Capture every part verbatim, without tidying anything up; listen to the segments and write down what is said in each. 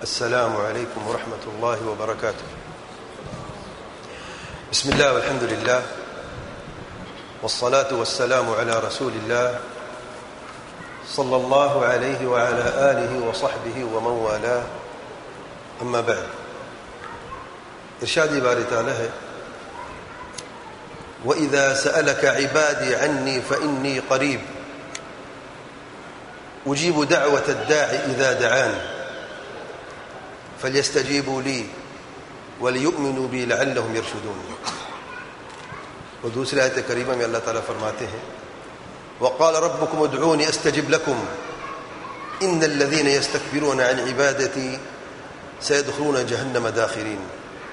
السلام عليكم ورحمة الله وبركاته. بسم الله والحمد لله والصلاة والسلام على رسول الله صلى الله عليه وعلى آله وصحبه ومن والاه. أما بعد، ارشاد باری تعالی ہے وَإِذَا سَأَلَكَ عِبَادِي عَنِّي فَإِنِّي قَرِيبٌ أُجِيبُ دَعْوَةَ الدَّاعِ إِذَا دَعَانِ فَلْيَسْتَجِيبُوا لِي وَلْيُؤْمِنُوا بِي لَعَلَّهُمْ يَرْشُدُونَ. اور دوسری آیت کریمہ میں اللہ تعالیٰ فرماتے ہیں وَقَالَ رَبُّكُمُ ادْعُونِي أَسْتَجِبْ لَكُمْ إِنَّ الَّذِينَ يَسْتَكْبِرُونَ عَنْ عِبَادَتِي سَيَدْخُلُونَ جَهَنَّمَ دَاخِرِينَ.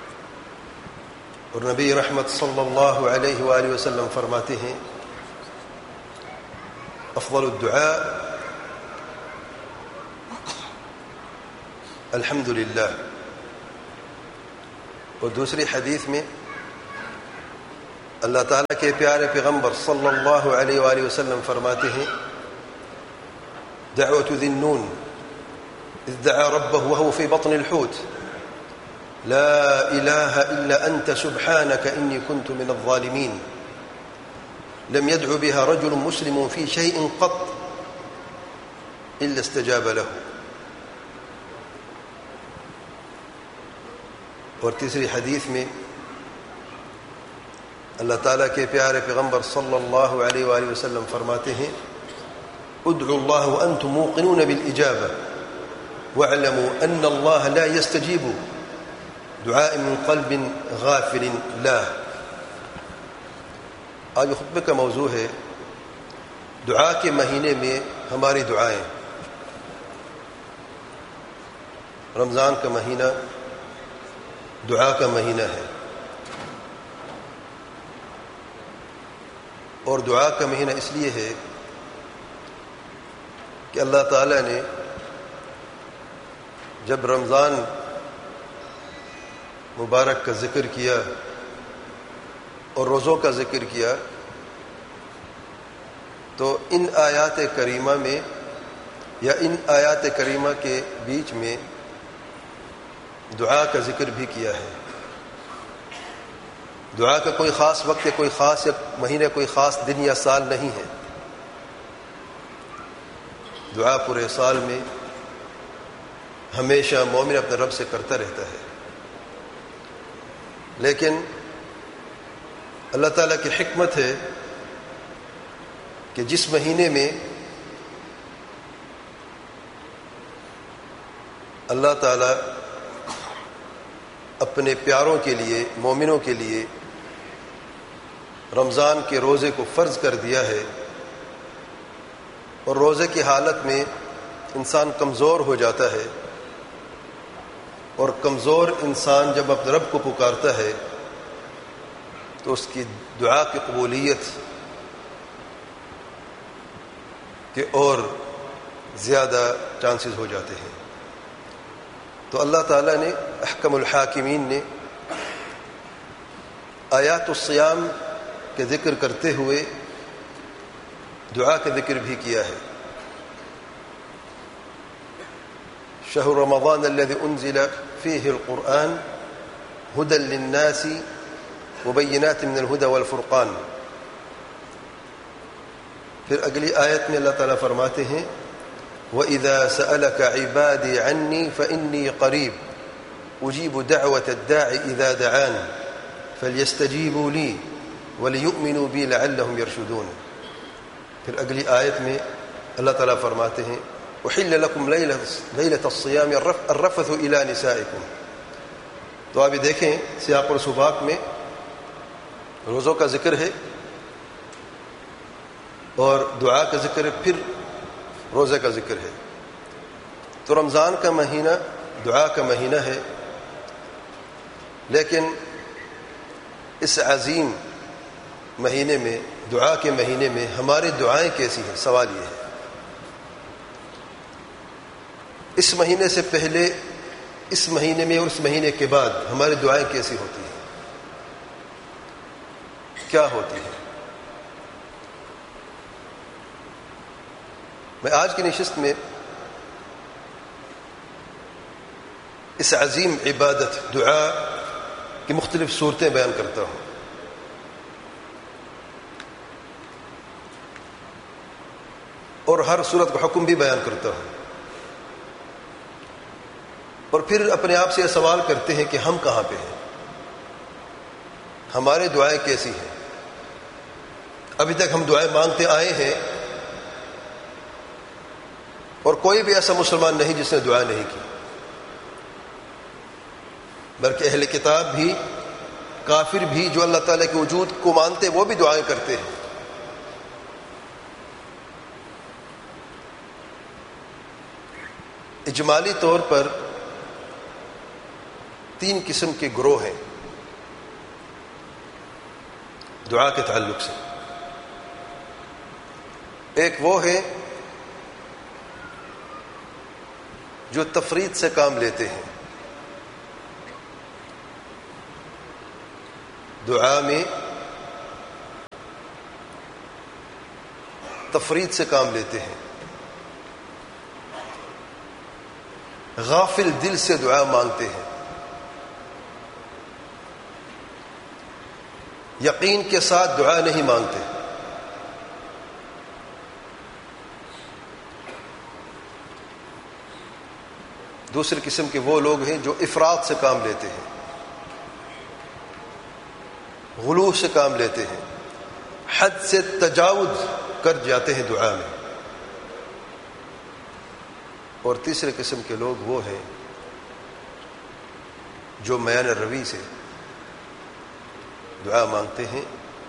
اور نبی رحمت صلی اللہ علیہ وآلہ وسلم فرماتے ہیں افضل الدعاء الحمد للہ. اور دوسری حدیث میں اللہ تعالیٰ کے پیارے پیغمبر صلی اللہ علیہ وآلہ وسلم فرماتے ہیں دعوة ذی النون اذ دعا ربه وهو في بطن الحوت لا إله إلا أنت سبحانك إني كنت من الظالمين لم يدع بها رجل مسلم في شيء قط إلا استجاب له. اور تیسری حدیث میں اللہ تعالیٰ کے پیارے پیغمبر صلی اللہ علیہ وآلہ وسلم فرماتے ہیں ادعوا الله وأنتم موقنون بالإجابة واعلموا أن الله لا يستجيب دعاء من قلب غافل لا. آج خطبے کا موضوع ہے دعا کے مہینے میں ہماری دعائیں. رمضان کا مہینہ دعا کا مہینہ ہے اور دعا کا مہینہ اس لیے ہے کہ اللہ تعالیٰ نے جب رمضان مبارک کا ذکر کیا اور روزوں کا ذکر کیا تو ان آیات کریمہ میں یا ان آیات کریمہ کے بیچ میں دعا کا ذکر بھی کیا ہے. دعا کا کوئی خاص وقت یا کوئی خاص یا مہینہ کوئی خاص دن یا سال نہیں ہے. دعا پورے سال میں ہمیشہ مومن اپنے رب سے کرتا رہتا ہے. لیکن اللہ تعالیٰ کی حکمت ہے کہ جس مہینے میں اللہ تعالیٰ اپنے پیاروں کے لیے مومنوں کے لیے رمضان کے روزے کو فرض کر دیا ہے اور روزے کی حالت میں انسان کمزور ہو جاتا ہے اور کمزور انسان جب اپنے رب کو پکارتا ہے تو اس کی دعا کی قبولیت کے اور زیادہ چانسز ہو جاتے ہیں. تو اللہ تعالیٰ نے احکم الحاکمین نے آیات الصیام کے ذکر کرتے ہوئے دعا کا ذکر بھی کیا ہے. شہر رمضان الذي انزل فيه القرآن هدى للناس وبينات من الهدى والفرقان. پھر اگلی آیت میں اللہ تعالیٰ فرماتے ہیں وَإِذَا سَأَلَكَ عِبَادِي عَنِّي فَإِنِّي قَرِيبٌ أُجِيبُ دَعْوَةَ الدَّاعِ إِذَا دَعَانِ فَلْيَسْتَجِيبُوا لِي وَلِيُؤْمِنُوا بِي لَعَلَّهُمْ يَرْشُدُونَ. پھر اگلی آیت میں اللہ تعالیٰ فرماتے ہیں أُحِلَّ لَكُمْ لَيْلَةَ الصِّيَامِ الرَّفَثُ إِلَى نِسَائِكُمْ. تو آپ دیکھیں سیاق اور سباق میں روزوں کا ذکر ہے اور دعا کا ذکر ہے، پھر روزے کا ذکر ہے. تو رمضان کا مہینہ دعا کا مہینہ ہے، لیکن اس عظیم مہینے میں دعا کے مہینے میں ہماری دعائیں کیسی ہیں؟ سوال یہ ہے. اس مہینے سے پہلے، اس مہینے میں اور اس مہینے کے بعد ہماری دعائیں کیسی ہوتی ہیں؟ کیا ہوتی ہیں؟ میں آج کی نشست میں اس عظیم عبادت دعا کی مختلف صورتیں بیان کرتا ہوں. اور ہر صورت کا حکم بھی بیان کرتا ہوں. اور پھر اپنے آپ سے یہ سوال کرتے ہیں کہ ہم کہاں پہ ہیں, ہماری دعائیں کیسی ہیں. ابھی تک ہم دعائیں مانگتے آئے ہیں اور کوئی بھی ایسا مسلمان نہیں جس نے دعا نہیں کی, بلکہ اہل کتاب بھی, کافر بھی جو اللہ تعالیٰ کے وجود کو مانتے وہ بھی دعائیں کرتے ہیں. اجمالی طور پر تین قسم کے گروہ ہیں دعا کے تعلق سے. ایک وہ ہے جو تفرید سے کام لیتے ہیں, دعا میں تفرید سے کام لیتے ہیں, غافل دل سے دعا مانگتے ہیں, یقین کے ساتھ دعا نہیں مانگتے. دوسری قسم کے وہ لوگ ہیں جو افراط سے کام لیتے ہیں, غلو سے کام لیتے ہیں, حد سے تجاوز کر جاتے ہیں دعا میں. اور تیسرے قسم کے لوگ وہ ہیں جو میان روی سے دعا مانگتے ہیں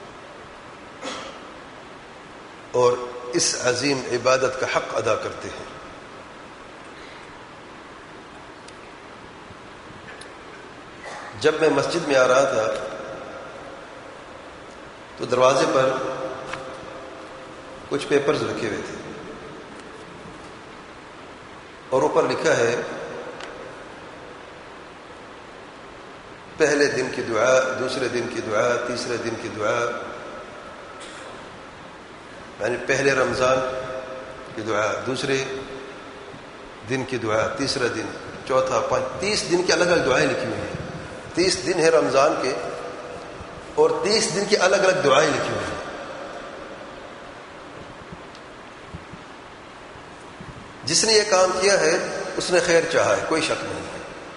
اور اس عظیم عبادت کا حق ادا کرتے ہیں. جب میں مسجد میں آ رہا تھا تو دروازے پر کچھ پیپرز رکھے ہوئے تھے اور اوپر لکھا ہے پہلے دن کی دعا, دوسرے دن کی دعا, تیسرے دن کی دعا, یعنی پہلے رمضان کی دعا, دوسرے دن کی دعا, تیسرا دن, چوتھا, پانچ, تیس دن کی الگ الگ دعائیں لکھی ہوئی ہیں. تیس دن ہے رمضان کے اور تیس دن کی الگ الگ دعائیں لکھی ہوئی ہیں. جس نے یہ کام کیا ہے اس نے خیر چاہا ہے, کوئی شک نہیں ہے,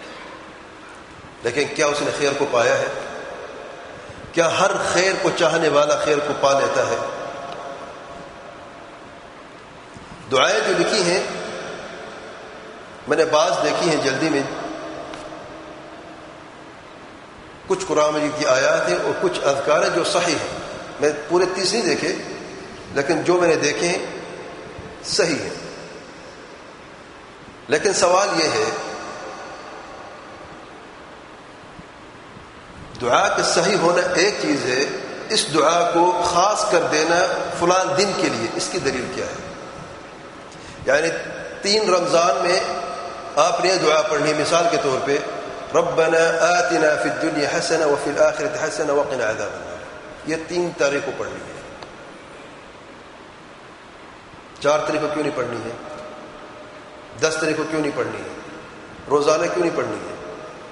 لیکن کیا اس نے خیر کو پایا ہے؟ کیا ہر خیر کو چاہنے والا خیر کو پا لیتا ہے؟ دعائیں جو لکھی ہیں میں نے بعض دیکھی ہیں جلدی میں, کچھ قرآن مجید کی آیات ہیں اور کچھ اذکار ہیں جو صحیح ہیں. میں پورے تیس نہیں دیکھے لیکن جو میں نے دیکھے ہیں صحیح ہیں. لیکن سوال یہ ہے دعا کا صحیح ہونا ایک چیز ہے, اس دعا کو خاص کر دینا فلان دن کے لیے, اس کی دلیل کیا ہے؟ یعنی تین رمضان میں آپ نے دعا پڑھنی, مثال کے طور پہ ربنا آتنا فی الدنیا حسنہ وفی الآخرۃ حسنہ وقنا عذاب النار, یہ تین تاریخ کو پڑھنی ہے. چار تاریخ کو کیوں نہیں پڑھنی ہے؟ دس تاریخ کو کیوں نہیں پڑھنی ہے؟ روزانہ کیوں نہیں پڑھنی ہے؟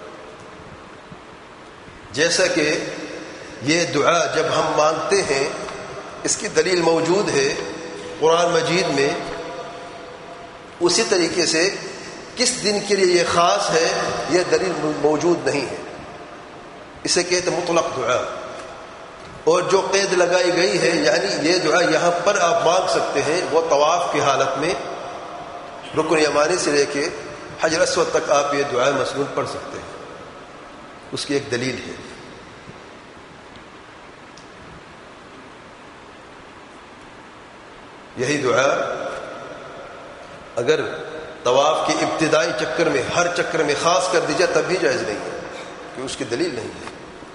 جیسا کہ یہ دعا جب ہم مانگتے ہیں اس کی دلیل موجود ہے قرآن مجید میں, اسی طریقے سے کس دن کے لیے یہ خاص ہے یہ دلیل موجود نہیں ہے. اسے کہتے مطلق دعا. اور جو قید لگائی گئی ہے یعنی یہ دعا یہاں پر آپ مانگ سکتے ہیں, وہ طواف کی حالت میں رکن یمانی سے لے کے حجر اسود تک آپ یہ دعا مسنون پڑھ سکتے ہیں, اس کی ایک دلیل ہے. یہی دعا اگر طواف کے ابتدائی چکر میں ہر چکر میں خاص کر دی جائے تب بھی جائز نہیں ہے, کہ اس کی دلیل نہیں ہے.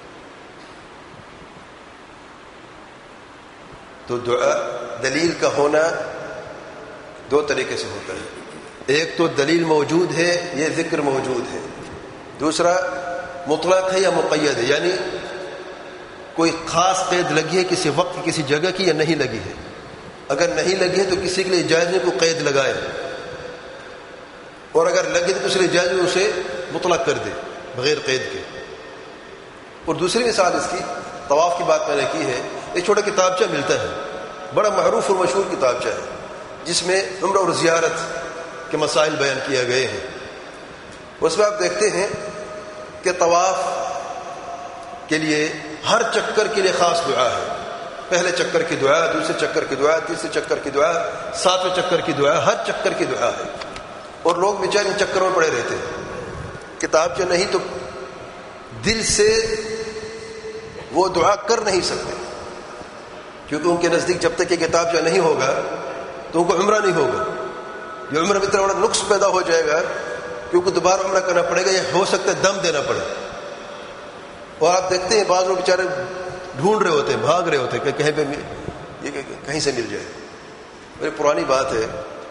تو دعا دلیل کا ہونا دو طریقے سے ہوتا ہے. ایک تو دلیل موجود ہے, یہ ذکر موجود ہے. دوسرا مطلق ہے یا مقید ہے, یعنی کوئی خاص قید لگی ہے کسی وقت کسی جگہ کی یا نہیں لگی ہے. اگر نہیں لگی ہے تو کسی کے لیے جائز نہیں کو قید لگائے, اور اگر لگی تو اس لیے جائز اسے مطلق کر دے بغیر قید کے. اور دوسری مثال اس کی طواف کی بات میں نے کی ہے. ایک چھوٹا کتابچہ ملتا ہے, بڑا معروف اور مشہور کتابچہ ہے, جس میں عمرہ اور زیارت کے مسائل بیان کیے گئے ہیں. اس میں آپ دیکھتے ہیں کہ طواف کے لیے ہر چکر کے لیے خاص دعا ہے. پہلے چکر کی دعا, دوسرے چکر کی دعا, تیسرے چکر کی دعا, ساتویں چکر کی دعا, ہر چکر کی دعا ہے. اور لوگ بیچارے ان چکروں میں پڑے رہتے ہیں. کتابچہ نہیں تو دل سے وہ دعا کر نہیں سکتے, کیونکہ ان کے نزدیک جب تک یہ کتابچہ نہیں ہوگا تو ان کو عمرہ نہیں ہوگا. یہ عمرہ میں اتنا بڑا نقص پیدا ہو جائے گا کیونکہ دوبارہ عمرہ کرنا پڑے گا, یا ہو سکتا ہے دم دینا پڑے. اور آپ دیکھتے ہیں بعض لوگ بیچارے ڈھونڈ رہے ہوتے ہیں, بھاگ رہے ہوتے ہیں کہ کہیں پہ یہ کہیں سے مل جائے. میری پرانی بات ہے,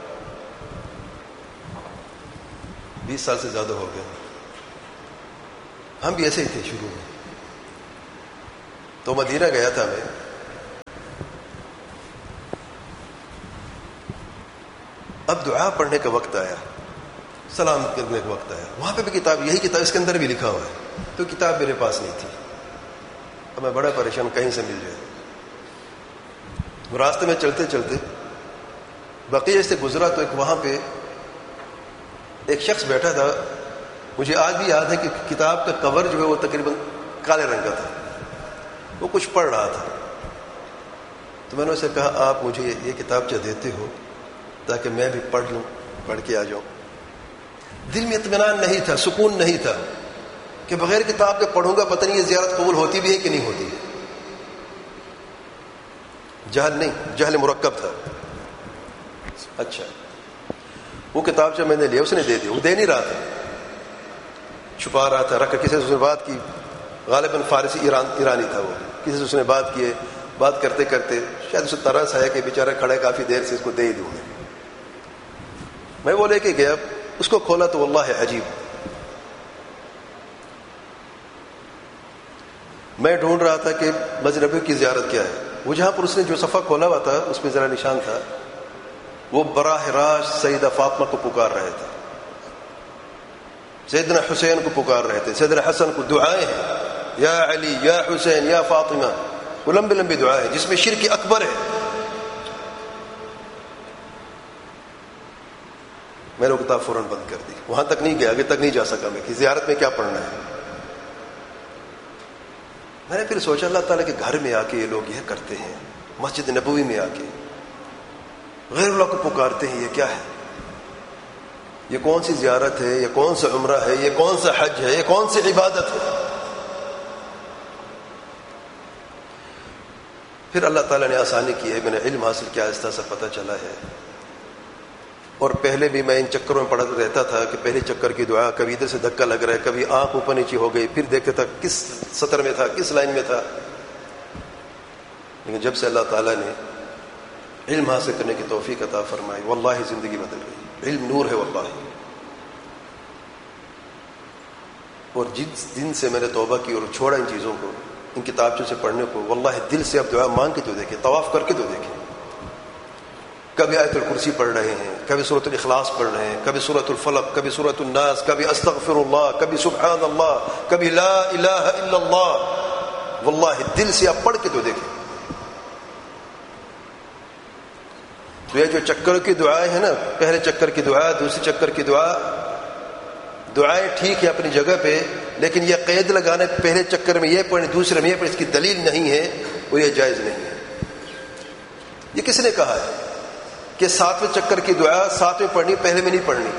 بیس سال سے زیادہ ہو گئے. ہم بھی ایسے ہی تھے شروع میں. تو مدینہ گیا تھا میں, اب دعا پڑھنے کا وقت آیا, سلام کرنے کا وقت آیا. وہاں پہ بھی کتاب, یہی کتاب اس کے اندر بھی لکھا ہوا ہے, تو کتاب میرے پاس نہیں تھی. اب میں بڑا پریشان, کہیں سے مل جائے. راستے میں چلتے چلتے بقیہ سے گزرا تو ایک وہاں پہ ایک شخص بیٹھا تھا. مجھے آج بھی یاد ہے کہ کتاب کا کور جو ہے وہ تقریباً کالے رنگ کا تھا. وہ کچھ پڑھ رہا تھا. تو میں نے اسے کہا, آپ مجھے یہ کتابچہ دیتے ہو تاکہ میں بھی پڑھ لوں, پڑھ کے آ جاؤں. دل میں اطمینان نہیں تھا, سکون نہیں تھا کہ بغیر کتاب کے پڑھوں گا, پتہ نہیں یہ زیارت قبول ہوتی بھی ہے کہ نہیں ہوتی ہے. جہل نہیں, جہل مرکب تھا. اچھا, وہ کتابچہ میں نے لیا, اس نے دے دیا. وہ دے نہیں رہا تھا, چھپا رہا تھا, رکھ کر کسی سے اس نے بات کی. غالباً فارسی ایران ایرانی تھا. وہ کسی سے اس نے بات کی, بات کرتے کرتے شاید اسے ترس آیا کہ بیچارہ کھڑا ہے کافی دیر سے, اس کو دے ہی دوں میں. میں وہ لے کے گیا, اس کو کھولا تو واللہ عجیب, میں ڈھونڈ رہا تھا کہ مسجد نبوی کی زیارت کیا ہے. وہ جہاں پر اس نے جو صفحہ کھولا ہوا تھا اس پہ ذرا نشان تھا, وہ براہ راست سیدہ فاطمہ کو پکار رہے تھے, سیدنا حسین کو پکار رہے تھے, سیدنا حسن کو. دعائیں ہیں, یا علی, یا حسین, یا فاطمہ, وہ لمبی لمبی دعائیں جس میں شرک اکبر ہے. میں نے وہ کتاب فوراً بند کر دی. وہاں تک نہیں گیا, آگے تک نہیں جا سکا میں کہ زیارت میں کیا پڑھنا ہے. میں نے پھر سوچا اللہ تعالیٰ کے گھر میں آ کے یہ لوگ یہ کرتے ہیں, مسجد نبوی میں آ کے غیر اللہ کو پکارتے ہیں. یہ کیا ہے؟ یہ کون سی زیارت ہے؟ یہ کون سا عمرہ ہے؟ یہ کون سا حج ہے؟ یہ کون سی عبادت ہے؟ پھر اللہ تعالیٰ نے آسانی کی ہے, میں نے علم حاصل کیا, آہستہ سا پتہ چلا ہے. اور پہلے بھی میں ان چکروں میں پڑھتا رہتا تھا کہ پہلے چکر کی دعا, کبھی ادھر سے دھکا لگ رہا ہے, کبھی آنکھ اوپر نیچے ہو گئی, پھر دیکھتا تھا کس سطر میں تھا, کس لائن میں تھا. لیکن جب سے اللہ تعالیٰ نے علم حاصل کرنے کی توفیق عطا فرمائی, واللہ زندگی بدل گئی. علم نور ہے واللہ. اور جس دن سے میں نے توبہ کی اور چھوڑا ان چیزوں کو, ان کتابچوں سے پڑھنے کو, واللہ دل سے اب دعا مانگ کے تو دیکھیں, طواف کر کے تو دیکھیں. کبھی آیت الکرسی پڑھ رہے ہیں, کبھی سورۃ الاخلاص پڑھ رہے ہیں, کبھی سورۃ الفلق, کبھی سورۃ الناس, کبھی استغفر اللہ, کبھی سبحان اللہ, کبھی لا الہ الا اللہ. واللہ دل سے آپ پڑھ کے تو دیکھیں. تو یہ جو چکر کی دعائیں ہیں نا, پہلے چکر کی دعا, دوسرے چکر کی دعا, دعائیں ٹھیک ہے اپنی جگہ پہ, لیکن یہ قید لگانے پہلے چکر میں یہ پڑھیں دوسرے میں یہ پڑھیں, اس کی دلیل نہیں ہے, وہ یہ جائز نہیں ہے. یہ کس نے کہا ہے کہ ساتویں چکر کی دعا ساتویں پڑھنی, پہلے میں نہیں پڑھنی؟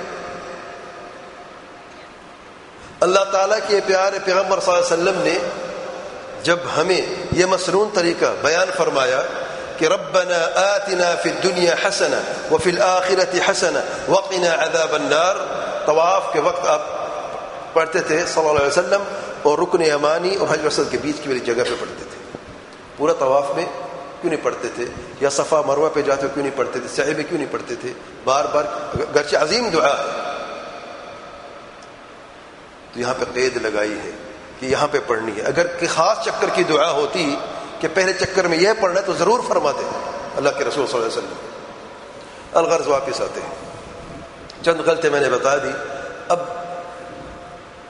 اللہ تعالیٰ کے پیارے پیغمبر صلی اللہ علیہ وسلم نے جب ہمیں یہ مسنون طریقہ بیان فرمایا کہ ربنا آتنا فی الدنیا حسنہ وفی الآخرۃ حسنہ وقنا عذاب النار, طواف کے وقت آپ پڑھتے تھے صلی اللہ علیہ وسلم, اور رکن یمانی اور حجر اسود کے بیچ کی والی جگہ پہ پڑھتے تھے. پورا طواف میں کیوں نہیں پڑھتے تھے؟ یا صفا مروہ پہ جاتے کیوں نہیں پڑھتے تھے؟ سعی میں کیوں نہیں پڑھتے تھے؟ بار بار, گرچہ عظیم دعا ہے, تو یہاں پہ قید لگائی ہے کہ یہاں پہ پڑھنی ہے. اگر کہ خاص چکر کی دعا ہوتی کہ پہلے چکر میں یہ پڑھنا ہے تو ضرور فرماتے اللہ کے رسول صلی اللہ علیہ وسلم. الغرض واپس آتے ہیں, چند غلطی میں نے بتا دی. اب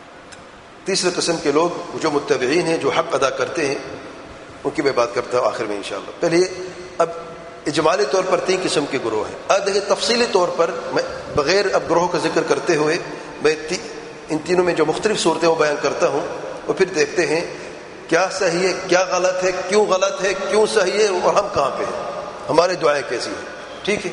تیسرے قسم کے لوگ جو متبعین ہیں، جو حق ادا کرتے ہیں، ان کی میں بات کرتا ہوں آخر میں انشاءاللہ. پہلے اب اجمالی طور پر تین قسم کے گروہ ہیں. اب دیکھیں تفصیلی طور پر میں بغیر اب گروہ کا ذکر کرتے ہوئے میں ان تینوں میں جو مختلف صورتیں وہ بیان کرتا ہوں، اور پھر دیکھتے ہیں کیا صحیح ہے، کیا غلط ہے، کیوں غلط ہے، کیوں صحیح ہے، اور ہم کہاں پہ ہیں، ہماری دعائیں کیسی ہیں. ٹھیک ہے.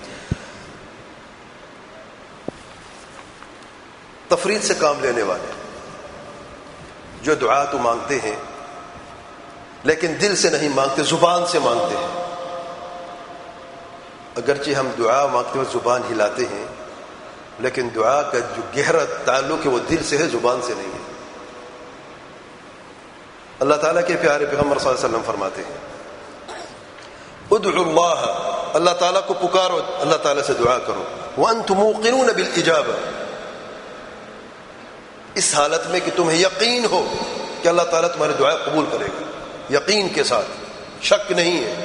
تفرید سے کام لینے والے جو دعا تو مانگتے ہیں لیکن دل سے نہیں مانگتے، زبان سے مانگتے ہیں. اگرچہ ہم دعا مانگتے ہوئے زبان ہلاتے ہیں، لیکن دعا کا جو گہرا تعلق ہے وہ دل سے ہے، زبان سے نہیں ہے. اللہ تعالیٰ کے پیارے پیغمبر صلی اللہ علیہ وسلم فرماتے ہیں ادعوا اللہ، اللہ تعالیٰ کو پکارو، اللہ تعالیٰ سے دعا کرو، وانتم موقنون بالاجابہ، اس حالت میں کہ تمہیں یقین ہو کہ اللہ تعالیٰ تمہاری دعا قبول کرے گا. یقین کے ساتھ، شک نہیں ہے،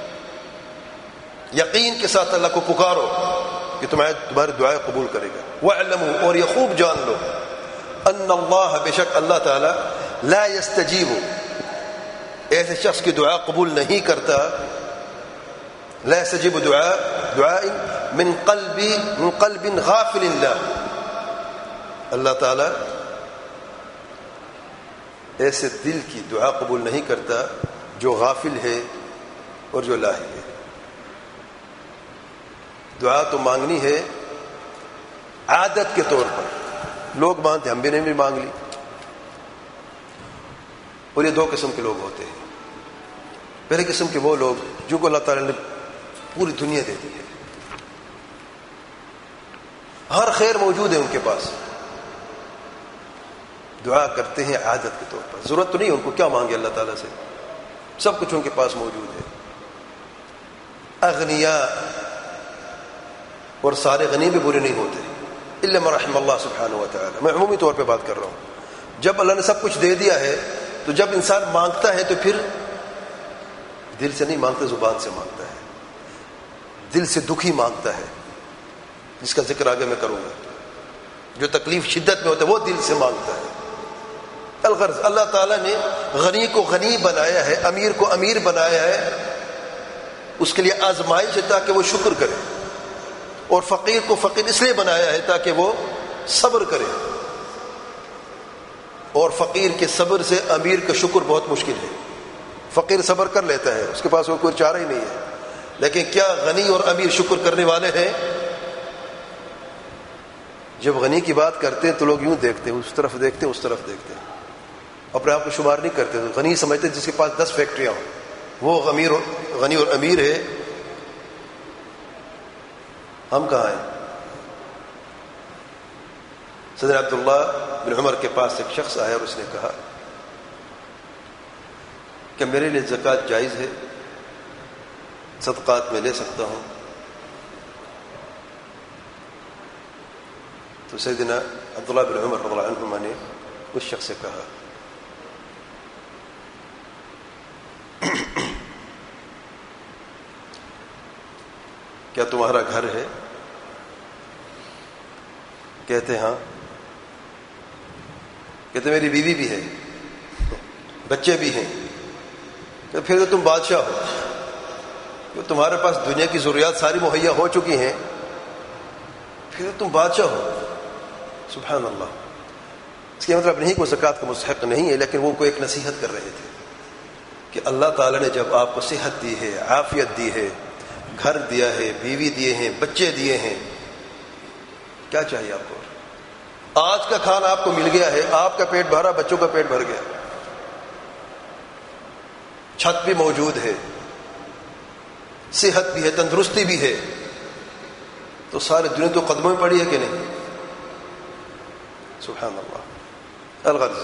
یقین کے ساتھ اللہ کو پکارو کہ تمہاری تمہاری دعائیں قبول کرے گا. وَاعْلَمُوا، اور یہ خوب جان لو، ان اللہ، بے شک اللہ تعالی، لا یستجیب، ایسے شخص کی دعا قبول نہیں کرتا. لا یستجیب دعاء دعاء من قلب من قلب غافل اللہ، اللہ تعالی ایسے دل کی دعا قبول نہیں کرتا جو غافل ہے اور جو لاہی ہے. دعا تو مانگنی ہے عادت کے طور پر، لوگ مانتے، ہم بھی نے بھی مانگ لی. اور یہ دو قسم کے لوگ ہوتے ہیں. پہلے قسم کے وہ لوگ جو کو اللہ تعالی نے پوری دنیا دے دی ہے، ہر خیر موجود ہے ان کے پاس، دعا کرتے ہیں عادت کے طور پر. ضرورت تو نہیں ان کو کیا مانگے اللہ تعالیٰ سے، سب کچھ ان کے پاس موجود ہے. اغنیاء، اور سارے غنی بھی برے نہیں ہوتے، الا من رحم اللہ سبحانہ و تعالی. میں عمومی طور پہ بات کر رہا ہوں. جب اللہ نے سب کچھ دے دیا ہے تو جب انسان مانگتا ہے تو پھر دل سے نہیں مانگتا، زبان سے مانگتا ہے، دل سے دکھی مانگتا ہے، جس کا ذکر آگے میں کروں گا. جو تکلیف شدت میں ہوتا ہے وہ دل سے مانگتا ہے. الغرض اللہ تعالیٰ نے غنی کو غنی بنایا ہے، امیر کو امیر بنایا ہے، اس کے لیے آزمائش ہے تاکہ وہ شکر کرے، اور فقیر کو فقیر اس لیے بنایا ہے تاکہ وہ صبر کرے. اور فقیر کے صبر سے امیر کا شکر بہت مشکل ہے. فقیر صبر کر لیتا ہے، اس کے پاس وہ کوئی چارہ ہی نہیں ہے، لیکن کیا غنی اور امیر شکر کرنے والے ہیں؟ جب غنی کی بات کرتے ہیں تو لوگ یوں دیکھتے ہیں، اس طرف دیکھتے ہیں، اس طرف دیکھتے ہیں، اپنے آپ کو شمار نہیں کرتے. غنی سمجھتے ہیں جس کے پاس دس فیکٹریاں ہوں، وہ غمیر غنی اور امیر ہے. ہم کہاں ہیں؟ صدر عبداللہ بن عمر کے پاس ایک شخص آیا اور اس نے کہا کہ میرے لیے زکوٰۃ جائز ہے، صدقات میں لے سکتا ہوں؟ تو سیدنا عبداللہ بن عمر رضی اللہ عنہما نے اس شخص سے کہا کیا تمہارا گھر ہے؟ کہتے ہاں. کہتے میری بیوی بھی ہے، بچے بھی ہیں. کہ پھر تو تم بادشاہ ہو، کہ تمہارے پاس دنیا کی ضروریات ساری مہیا ہو چکی ہیں، پھر تم بادشاہ ہو. سبحان اللہ. اس کے مطلب نہیں کہ وہ زکوٰۃ کا مستحق نہیں ہے، لیکن وہ کو ایک نصیحت کر رہے تھے کہ اللہ تعالیٰ نے جب آپ کو صحت دی ہے، عافیت دی ہے، گھر دیا ہے، بیوی دیے ہیں، بچے دیے ہیں، کیا چاہیے آپ کو؟ آج کا کھانا آپ کو مل گیا ہے، آپ کا پیٹ بھرا، بچوں کا پیٹ بھر گیا، چھت بھی موجود ہے، صحت بھی ہے، تندرستی بھی ہے، تو سارے دنیا تو قدموں میں پڑی ہے کہ نہیں؟ سبحان اللہ. الغرض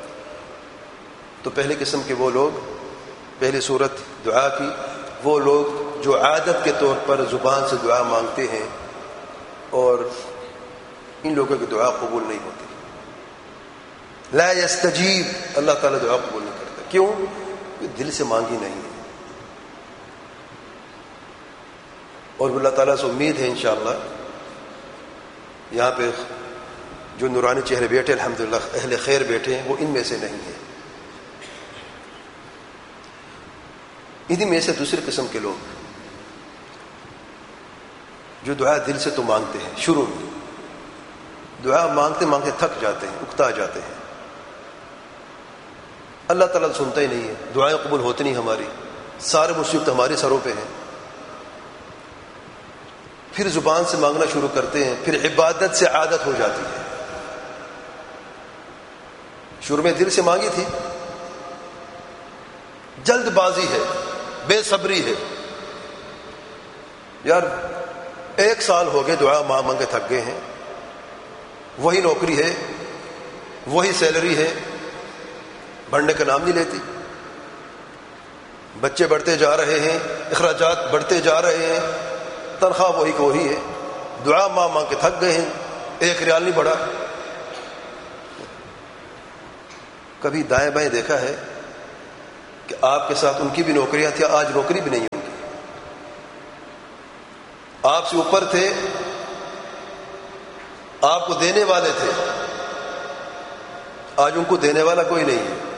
تو پہلے قسم کے وہ لوگ، پہلی صورت دعا کی، وہ لوگ جو عادت کے طور پر زبان سے دعا مانگتے ہیں، اور ان لوگوں کی دعا قبول نہیں ہوتی. لا یستجیب، اللہ تعالیٰ دعا قبول نہیں کرتا. کیوں؟ دل سے مانگی نہیں ہے. اور اللہ تعالیٰ سے امید ہے انشاءاللہ. یہاں پہ جو نورانی چہرے بیٹھے الحمدللہ اہل خیر بیٹھے ہیں وہ ان میں سے نہیں ہیں. انہی میں سے دوسرے قسم کے لوگ جو دعا دل سے تو مانگتے ہیں، شروع میں دعا مانگتے مانگتے تھک جاتے ہیں، اکتا جاتے ہیں، اللہ تعالیٰ سنتا ہی نہیں ہے، دعائیں قبول ہوتی نہیں ہماری، سارے مصیبت ہمارے سروں پہ ہیں. پھر زبان سے مانگنا شروع کرتے ہیں، پھر عبادت سے عادت ہو جاتی ہے. شروع میں دل سے مانگی تھی، جلد بازی ہے، بے صبری ہے، یار ایک سال ہو گئے دعا ماں مانگے تھک گئے ہیں، وہی نوکری ہے، وہی سیلری ہے، بڑھنے کا نام نہیں لیتی، بچے بڑھتے جا رہے ہیں، اخراجات بڑھتے جا رہے ہیں، تنخواہ وہی کو وہی ہے، دعا ماں مانگ کے تھک گئے ہیں، ایک ریال نہیں بڑھا. کبھی دائیں بائیں دیکھا ہے کہ آپ کے ساتھ ان کی بھی نوکریاں تھیں، آج نوکری بھی نہیں ہوگی، آپ سے اوپر تھے، آپ کو دینے والے تھے، آج ان کو دینے والا کوئی نہیں ہے.